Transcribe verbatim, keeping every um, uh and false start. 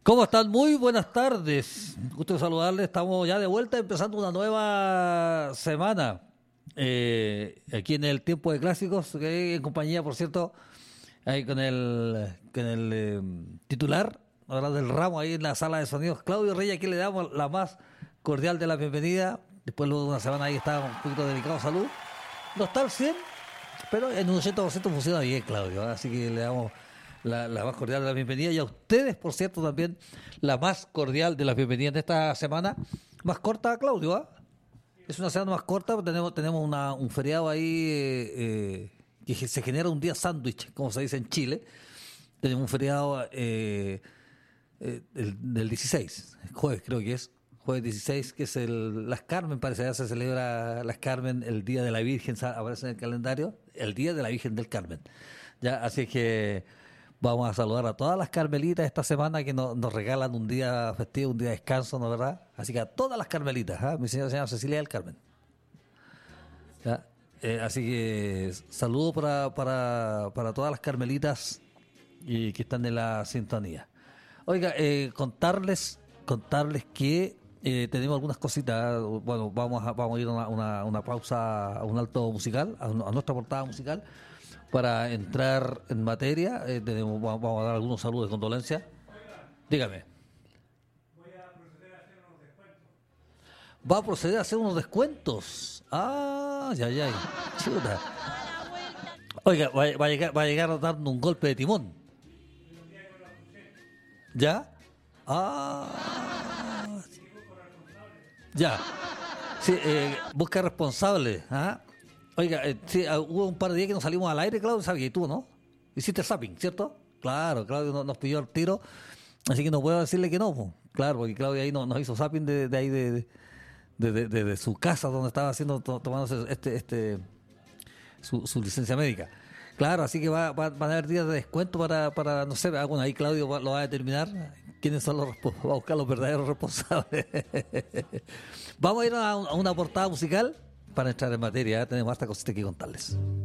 ¿Cómo están? Muy buenas tardes. Gusto saludarles. Estamos ya de vuelta empezando una nueva semana eh, aquí en el Tiempo de Clásicos, eh, en compañía, por cierto, ahí con el, con el eh, titular, ahora del ramo, ahí en la sala de sonidos, Claudio Reyes, aquí le damos la más cordial de la bienvenida. Después luego de una semana ahí estaba un poquito delicado de salud. No está al cien, pero en un ochenta por ciento funciona bien, Claudio. ¿eh? Así que le damos La, la más cordial de la bienvenida, y a ustedes, por cierto, también la más cordial de las bienvenidas de esta semana, más corta, Claudio, ¿eh? Es una semana más corta, tenemos tenemos una, un feriado ahí eh, eh, que se genera un día sándwich, como se dice en Chile. Tenemos un feriado eh, eh, del, del dieciséis, jueves creo que es, jueves dieciséis, que es el Las Carmen, parece que se celebra Las Carmen, el Día de la Virgen, aparece en el calendario, el Día de la Virgen del Carmen. Ya, así que vamos a saludar a todas las carmelitas esta semana que nos, nos regalan un día festivo, un día de descanso, ¿no verdad? Así que a todas las carmelitas, ¿eh? Mi señora se llama Cecilia del Carmen. ¿Ya? Eh, así que saludo para, para, para todas las carmelitas y que están en la sintonía. Oiga, eh, contarles, contarles que eh, tenemos algunas cositas. Bueno, vamos a, vamos a ir a una, una, una pausa, a un alto musical, a, a nuestra portada musical. Para entrar en materia, eh, tenemos, vamos a dar algunos saludos de condolencia. Dígame. Voy a proceder a hacer unos descuentos. ¿Va a proceder a hacer unos descuentos? Ah, ya, ya. Chuta. Oiga, va, va, a llegar, va a llegar dando un golpe de timón. ¿Ya? Ah. Ya. Sí, eh, busca responsables. ¿Ah? Oiga, eh, sí, uh, hubo un par de días que nos salimos al aire, Claudio, ¿sabes? Y tú, ¿no? Hiciste zapping, ¿cierto? Claro, Claudio nos, nos pilló el tiro, así que no puedo decirle que no, po. Claro, porque Claudio ahí nos, nos hizo zapping de, de ahí, de, de, de, de, de su casa, donde estaba haciendo, to, tomándose este, este, su, su licencia médica. Claro, así que va, va, van a haber días de descuento para, para no sé, bueno, ahí Claudio va, lo va a determinar, quiénes son los, va a buscar los verdaderos responsables. Vamos a ir a, a una portada musical para entrar en materia, ¿eh? Tenemos hasta cositas que contarles.